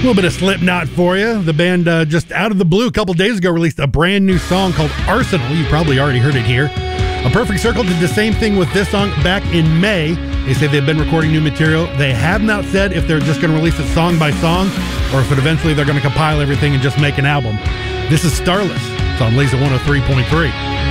little bit of Slipknot for you. The band just out of the blue a couple days ago released a brand new song called Arsenal. You probably already heard it here. A Perfect Circle did the same thing with this song back in May. They say they've been recording new material. They have not said if they're just going to release it song by song or if eventually they're going to compile everything and just make an album. This is Starless. It's on Laser 103.3.